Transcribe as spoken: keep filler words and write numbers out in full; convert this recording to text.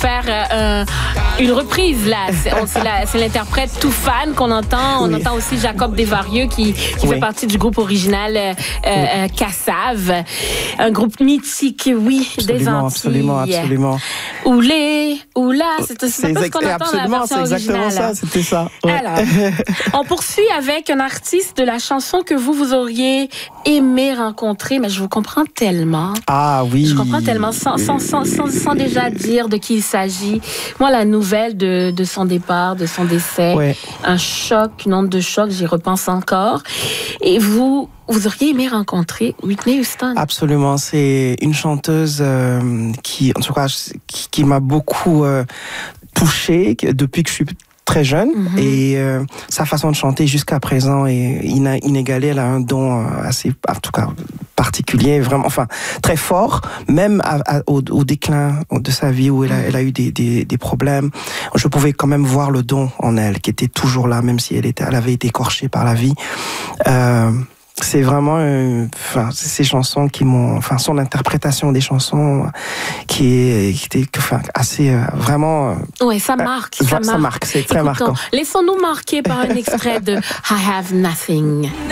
faire euh, une reprise là. C'est, on, c'est, la, c'est l'interprète Toufan qu'on entend. On oui. entend aussi Jacob Desvarieux qui, qui oui. fait partie du groupe original euh, oui. euh, Cassave, un groupe mythique, oui, absolument, des Antilles. Absolument, absolument. Oulé, oula, c'est, c'est, c'est exact, ce qu'on entend dans la version c'est exactement originale. Ça, c'était ça. Ouais. Alors, on poursuit avec un artiste de la chanson que vous, vous auriez aimé rencontrer, mais je vous comprends tellement. Ah oui. Je comprends tellement, sans, sans, sans, sans, sans déjà dire de qui il s'agit. Moi, la nouvelle de, de son départ, de son décès, ouais. un choc, une onde de choc, j'y repense encore. Et vous, vous auriez aimé rencontrer Whitney Houston? Absolument, c'est une chanteuse euh, qui, en tout cas, qui, qui m'a beaucoup euh, touchée depuis que je suis très jeune, mm-hmm. et euh, sa façon de chanter jusqu'à présent est ina- inégalée. Elle a un don assez, en tout cas, particulier, vraiment, enfin, très fort, même à, à, au, au déclin de sa vie où elle a, elle a eu des, des, des problèmes. Je pouvais quand même voir le don en elle, qui était toujours là, même si elle, était, elle avait été écorchée par la vie. Euh, c'est vraiment, euh, enfin, ces chansons qui m'ont, enfin, son interprétation des chansons qui est, qui était, enfin, assez, euh, vraiment. Ouais, ça marque, euh, ça, ça marque. marque, c'est très Écoutons, marquant. Laissons-nous marquer par un extrait de I Have Nothing.